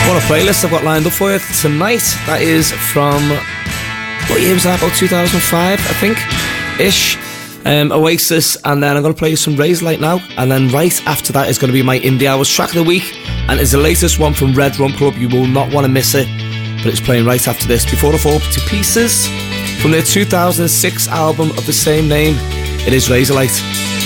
What a playlist I've got lined up for you tonight. That is from, what year was that? About 2005, I think, ish. Oasis, and then I'm going to play you some Razorlight now, and then right after that is going to be my Indie Hours track of the week, and it's the latest one from Red Rum Club. You will not want to miss it, but it's playing right after this. Before I Fall to Pieces, from their 2006 album of the same name, it is Razorlight.